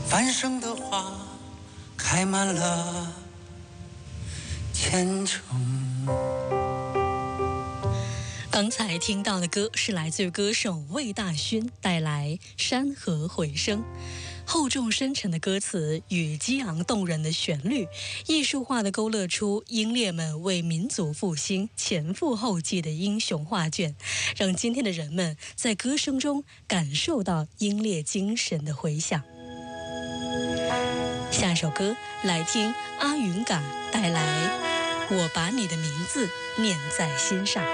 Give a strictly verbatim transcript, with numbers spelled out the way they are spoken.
繁盛的花开满了前程。 刚才听到的歌是来自于歌手魏大勋带来《山河回声》，厚重深沉的歌词与激昂动人的旋律，艺术化地勾勒出英烈们为民族复兴前赴后继的英雄画卷，让今天的人们在歌声中感受到英烈精神的回响。下一首歌来听阿云嘎带来《我把你的名字念在心上》。